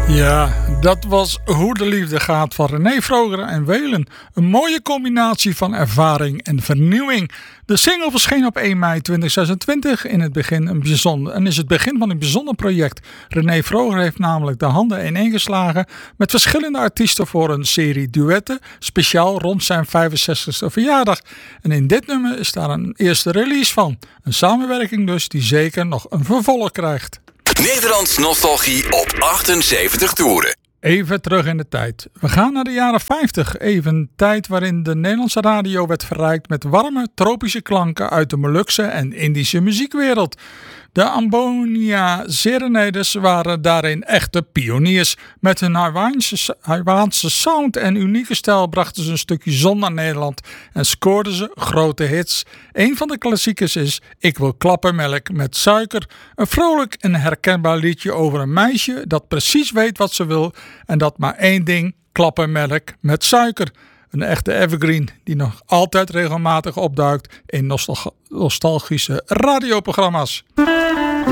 Ja, dat was Hoe de Liefde Gaat van René Vroger en Welen. Een mooie combinatie van ervaring en vernieuwing. De single verscheen op 1 mei 2026 in het begin is het begin van een bijzonder project. René Vroger heeft namelijk de handen ineengeslagen met verschillende artiesten voor een serie duetten, speciaal rond zijn 65e verjaardag. En in dit nummer is daar een eerste release van. Een samenwerking dus die zeker nog een vervolg krijgt. Nederlands nostalgie op 78 toeren. Even terug in de tijd. We gaan naar de jaren 50. Even een tijd waarin de Nederlandse radio werd verrijkt met warme, tropische klanken uit de Molukse en Indische muziekwereld. De Ambonia Serenades waren daarin echte pioniers. Met hun Hawaïnse sound en unieke stijl brachten ze een stukje zon naar Nederland en scoorden ze grote hits. Een van de klassiekers is Ik wil klappermelk met suiker. Een vrolijk en herkenbaar liedje over een meisje dat precies weet wat ze wil en dat maar één ding, klappermelk met suiker. Een echte evergreen die nog altijd regelmatig opduikt in nostalgische radioprogramma's.